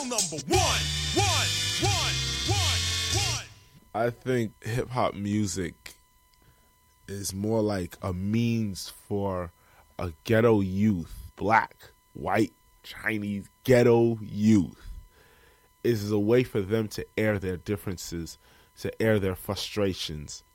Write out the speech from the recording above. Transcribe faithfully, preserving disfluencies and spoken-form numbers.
Number one, one, one, one, one. I think hip-hop music is more like a means for a ghetto youth, black, white, Chinese, ghetto youth. It is a way for them to air their differences, to air their frustrations,